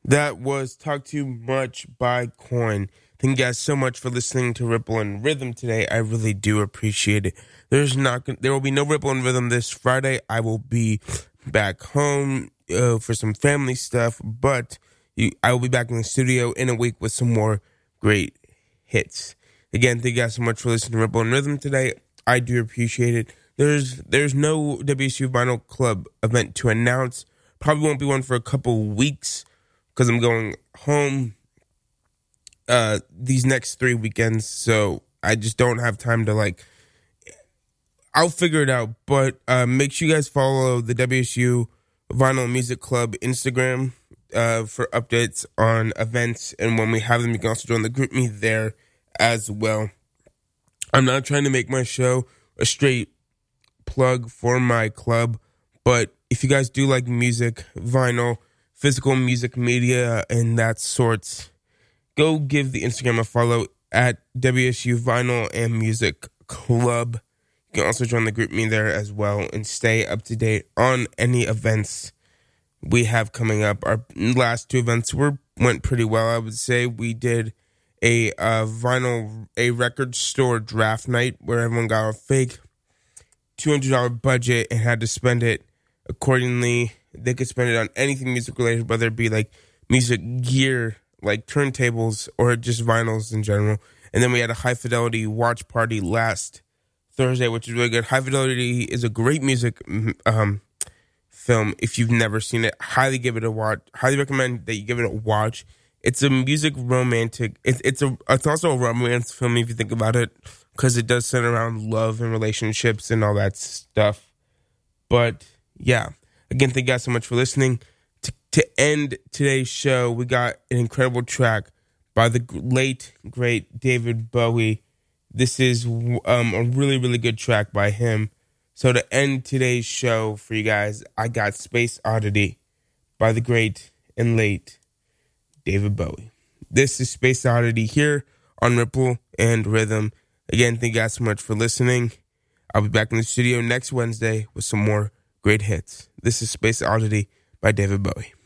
That was Talk Too Much by Coin. Thank you guys so much for listening to Ripple and Rhythm today. I really do appreciate it. There will be no Ripple and Rhythm this Friday. I will be back home for some family stuff, but I will be back in the studio in a week with some more great hits. Again, thank you guys so much for listening to Ripple and Rhythm today. I do appreciate it. There's no WSU Vinyl Club event to announce. Probably won't be one for a couple weeks because I'm going home these next 3 weekends, so I just don't have time to I'll figure it out. But make sure you guys follow the WSU Vinyl Music Club Instagram for updates on events, and when we have them, you can also join the group me there as well. I'm not trying to make my show a straight plug for my club, but if you guys do like music, vinyl, physical music media, and that sorts, go give the Instagram a follow at WSU Vinyl and Music Club. You can also join the group me there as well and stay up to date on any events we have coming up. Our last 2 events went pretty well, I would say. We did a record store draft night where everyone got a fake $200 budget and had to spend it accordingly. They could spend it on anything music related, whether it be like music gear, like turntables, or just vinyls in general. And then we had a High Fidelity watch party last Thursday, which is really good. High Fidelity is a great music film. If you've never seen it, highly give it a watch. Highly recommend that you give it a watch. It's a music romantic. It's also a romance film if you think about it, because it does center around love and relationships and all that stuff. But yeah, again, thank you guys so much for listening. To end today's show, we got an incredible track by the late great David Bowie. This is a really, really good track by him. So to end today's show for you guys, I got Space Oddity by the great and late David Bowie. This is Space Oddity here on Ripple and Rhythm. Again, thank you guys so much for listening. I'll be back in the studio next Wednesday with some more great hits. This is Space Oddity by David Bowie.